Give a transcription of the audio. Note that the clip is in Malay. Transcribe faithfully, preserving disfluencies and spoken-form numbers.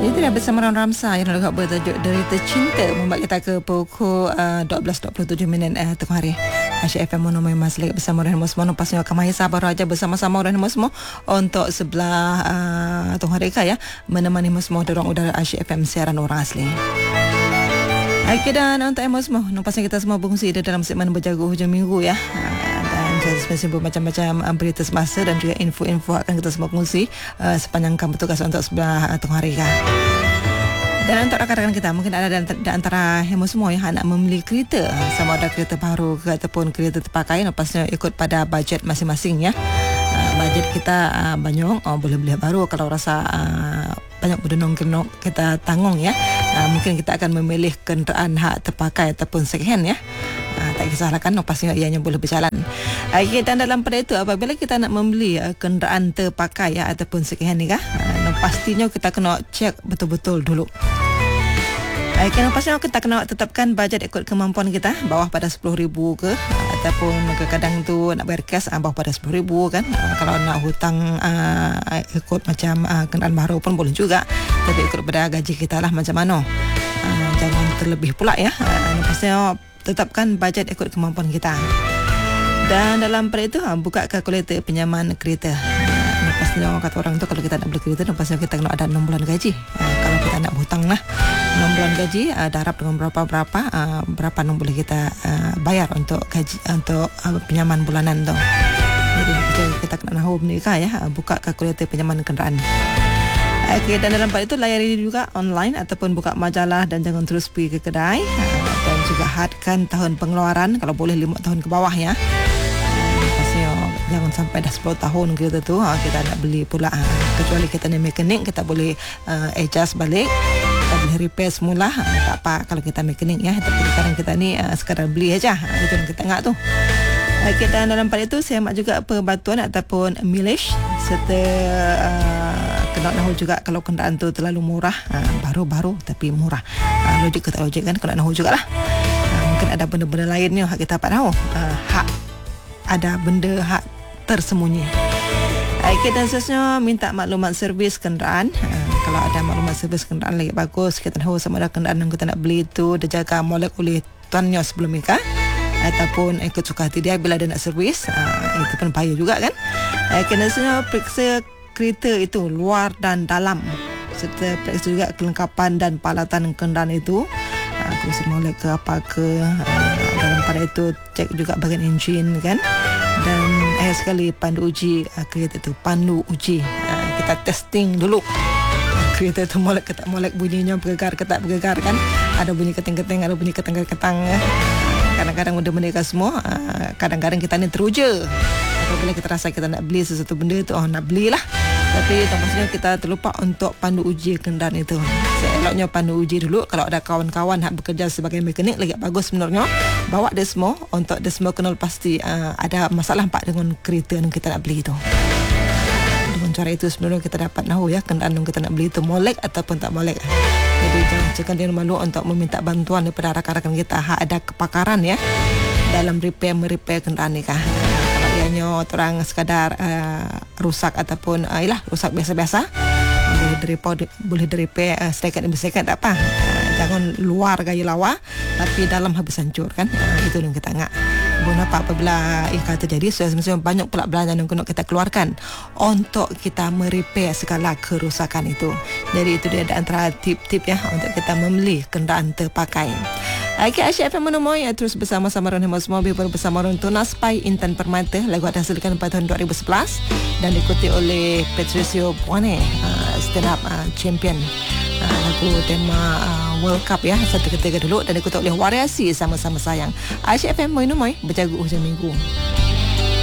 Itu dah bersama Ron Ramsa yang lagu bertajuk Derita Cinta membuat kita ke pukul uh, dua belas dua puluh tujuh minit uh, tengah hari. Asyik F M Mono Mas lagi bersama Ron Musmo. Pasnya akan mai sabar aja bersama-sama Ron Musmo untuk sebelah uh, tengah hari ya menemani Musmo dorong udara Asyik F M siaran orang asli. Okey, dan untuk Musmo, nampaknya kita semua berkongsi di dalam segmen berjaga hujung minggu ya. Dan spesial macam-macam berita semasa dan juga info-info akan kita semua kongsi uh, sepanjang kamu bertugas untuk sebelah uh, tengah hari kan. Dan untuk rakan-rakan kita, mungkin ada di antara hemo semua yang nak membeli kereta, sama ada kereta baru ke ataupun kereta terpakai, lepasnya ikut pada bajet masing-masing ya. Uh, bajet kita uh, banyak, oh, boleh beli baru. Kalau rasa uh, banyak berdenong-denong kita tanggung ya, uh, mungkin kita akan memilih kenderaan hak terpakai ataupun second hand ya. Uh, tak kisahlah kan, pastinya ianya boleh berjalan. Okay, dan dalam pada itu apabila kita nak membeli uh, kenderaan terpakai ya, ataupun second hand ni kah, uh, pastinya kita kena cek betul-betul dulu. Okay, pastinya kita kena tetapkan bajet ikut kemampuan kita, bawah pada sepuluh ribu ke, uh, ataupun kadang tu nak bayar cash uh, bawah pada sepuluh ribu kan. Uh, kalau nak hutang uh, ikut macam uh, kenderaan baru pun boleh juga, tapi ikut pada gaji kita lah macam mana. Uh, jangan terlebih pula ya. Uh, pastinya tetapkan bajet ikut kemampuan kita. Dan dalam pada itu buka kalkulator pinjaman kereta. Pastinya kata orang tu, kalau kita nak beli kereta, pastinya kita kena ada enam bulan gaji. Kalau kita nak hutang lah enam bulan gaji, darab dengan berapa-berapa berapa yang boleh kita bayar untuk gaji, untuk pinjaman bulanan tu. Jadi kita kena tahu menikah ya, buka kalkulator pinjaman kenderaan. Okay, dan dalam pada itu layari juga online ataupun buka majalah, dan jangan terus pergi ke kedai, dan juga hadkan tahun pengeluaran, kalau boleh lima tahun ke bawah ya. Pastinya jangan sampai dah sepuluh tahun kita tu kita nak beli pula, kecuali kita ni mekanik, kita boleh uh, adjust balik, kita boleh repair semula, tak apa kalau kita mekanik ya. Tapi sekarang kita ni uh, sekadar beli aja, itu yang kita ingat tu. Okay, dan dalam pada itu saya mak juga pembatuan ataupun mileage, serta uh, kena tahu juga kalau kenderaan tu terlalu murah, uh, baru-baru tapi murah, uh, logik ke tak logik kan, kena tahu jugalah. Uh, mungkin ada benda-benda lain yang hak kita dapat tahu, uh, hak ada benda hak tersembunyi. Okay, dan seterusnya minta maklumat servis kenderaan. Uh, kalau ada maklumat servis kenderaan lagi bagus, kita tahu sama ada kenderaan yang kita nak beli itu dia jaga molek oleh tuannya sebelum nikah, ataupun ikut suka hati dia bila dia nak servis, uh, itu pun payah juga kan. Uh, kena sebenarnya periksa kereta itu luar dan dalam, serta periksa juga kelengkapan dan peralatan kenderaan itu, uh, kursi molek ke apa ke, uh, dalam pada itu cek juga bahagian enjin kan. Dan akhir sekali pandu uji uh, kereta itu, pandu uji, uh, kita testing dulu kereta itu molek ke tak molek, bunyinya bergegar ke tak bergegar kan. Ada bunyi keting-keting, ada bunyi ketang-ketang ya. Kadang-kadang benda mereka semua, uh, kadang-kadang kita ni teruja apabila kita rasa kita nak beli sesuatu benda tu, oh nak belilah, tapi maksudnya kita terlupa untuk pandu uji kenderaan itu. Seeloknya pandu uji dulu. Kalau ada kawan-kawan yang bekerja sebagai mekanik, lagi bagus sebenarnya bawa dia semua, untuk dia semua kenal pasti uh, ada masalah pak dengan kereta yang kita nak beli itu. Dengan cara itu sebenarnya kita dapat tahu ya kenderaan yang kita nak beli itu molek ataupun tak molek. Jadi jangan cakap dia malu untuk meminta bantuan daripada rakan-rakan kita hak ada kepakaran ya dalam repair merepair kenderaan ni kah. Kalau ianya orang sekadar uh, rusak ataupun uh, ialah rusak biasa-biasa, boleh direpair, boleh direpair uh, sedikit demi sedikit tak apa. Uh, jangan luar gaya lawa tapi dalam habis hancur kan. Uh, itu yang kita ingat. Kenapa apabila ikan terjadi, semestinya banyak pula belanjaan yang kena kita keluarkan untuk kita merepair segala kerusakan itu. Jadi itu dia antara tip-tip ya untuk kita membeli kenderaan terpakai. Okay, Asyik F M menemui terus bersama-sama Ron Hemas Mobil bersama Ron Tunas Pai Intan Permata. Lagu dihasilkan pada tahun dua ribu sebelas dan diikuti oleh Patricio Puane, uh, stand up uh, champion. Uh, lagu tema uh, World Cup ya, satu ketika dulu, dan diikuti oleh Variasi Sama-Sama Sayang. Asyik F M Moy Numoy berjaga hujung minggu.